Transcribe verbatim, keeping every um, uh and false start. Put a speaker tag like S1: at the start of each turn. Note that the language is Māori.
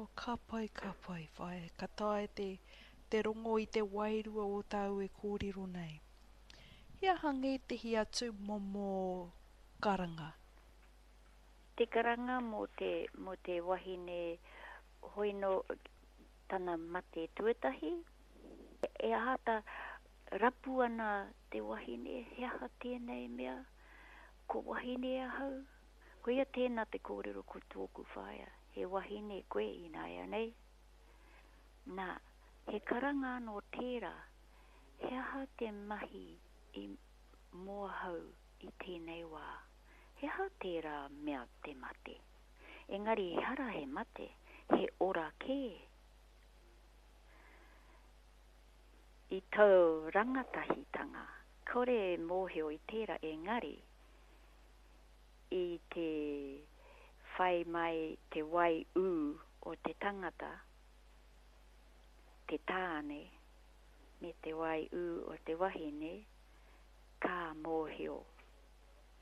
S1: ka pai, ka pai, whae. Ka tae te, te rongo i te wairua o tau e kōrero nei. Hia hangi te hi atu mō mō karanga.
S2: Te karanga mo te, mo te wahine hoino tana mate tuetahi. E ahata rapu ana te wahine, he aha tēnei mea, ko wahine ahau. Ko ia tēnā te kōrero ko tōku whaia, he wahine koe i nāia nei. Nā, he karanga no tērā, he aha te mahi i mua hau i tēnei wā. He aha tērā mea te mate. Engari he hara he mate, he ora kē. I tau rangatahitanga, kore mōhio i tērā engari, i te whai mai te wai u o te tangata, te tāne, me te wai u o te wahine, ka mōhio.